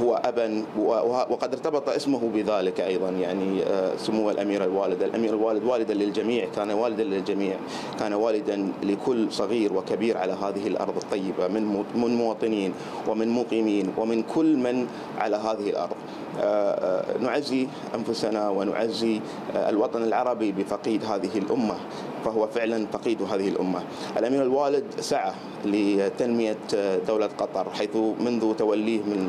هو أبا، وقد ارتبط اسمه بذلك أيضا. يعني سمو الأمير الوالد والدا للجميع، كان والدا للجميع، كان والدا لكل صغير وكبير على هذه الأرض الطيبة، من مواطنين ومن مقيمين ومن كل من على هذه الأرض. نعزي أنفسنا ونعزي الوطن العربي بفقيد هذه الأمة، فهو فعلا فقيد هذه الأمة. الأمير الوالد سعى لتنمية دولة قطر، حيث منذ توليه من